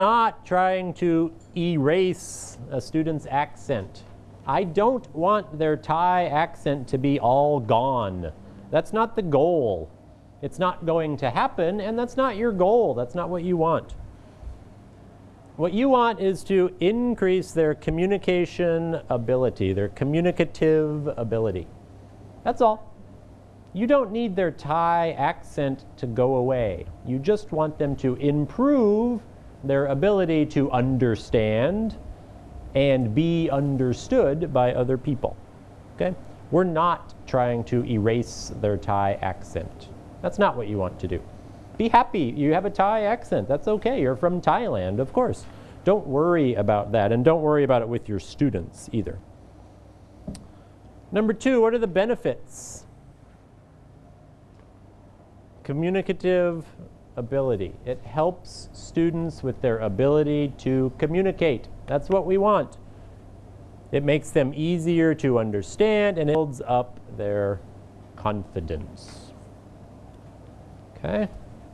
Not trying to erase a student's accent. I don't want their Thai accent to be all gone. That's not the goal. It's not going to happen, and that's not your goal. That's not what you want. What you want is to increase their communication ability, their communicative ability. That's all. You don't need their Thai accent to go away. You just want them to improve their ability to understand and be understood by other people. Okay? We're not trying to erase their Thai accent. That's not what you want to do. Be happy you have a Thai accent. That's okay. You're from Thailand, of course. Don't worry about that, and don't worry about it with your students either. Number 2, what are the benefits? Communicative ability. It helps students with their ability to communicate. That's what we want. It makes them easier to understand, and it builds up their confidence. Okay?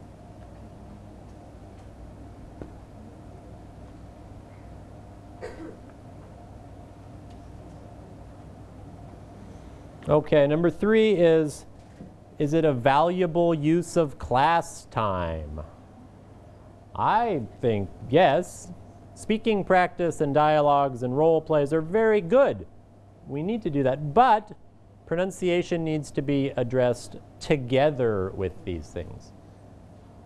Okay, number 3 is it a valuable use of class time? I think yes. Speaking practice and dialogues and role plays are very good. We need to do that, but pronunciation needs to be addressed together with these things.